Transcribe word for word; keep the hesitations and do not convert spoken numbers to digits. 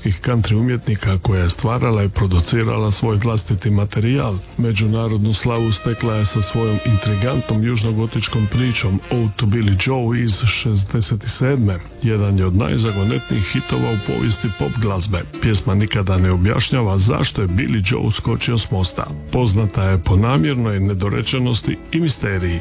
američkih country umjetnika koja je stvarala i producirala svoj vlastiti materijal. Međunarodnu slavu stekla je sa svojom intrigantnom južnogotičkom pričom Ode to Billie Joe iz šezdeset sedme. Jedan je od najzagonetnijih hitova u povijesti pop glazbe. Pjesma nikada ne objašnjava zašto je Billie Joe skočio s mosta. Poznata je po namjernoj nedorečenosti i misteriji.